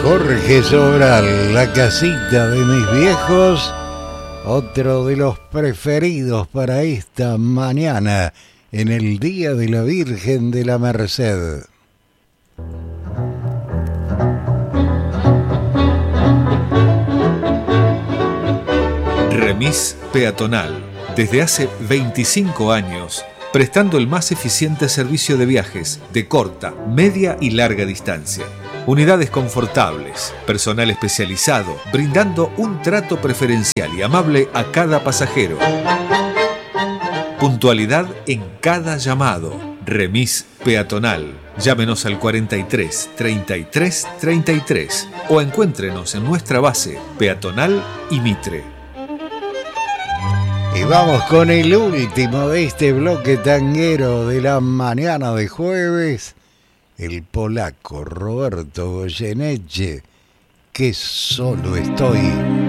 Jorge Sobral, La casita de mis viejos, otro de los preferidos para esta mañana en el Día de la Virgen de la Merced. Remis Peatonal, desde hace 25 años, prestando el más eficiente servicio de viajes de corta, media y larga distancia. Unidades confortables, personal especializado, brindando un trato preferencial y amable a cada pasajero. Puntualidad en cada llamado. Remis Peatonal. Llámenos al 43 33 33 o encuéntrenos en nuestra base peatonal y Mitre. Y vamos con el último de este bloque tanguero de la mañana de jueves, el polaco Roberto Goyeneche, que solo estoy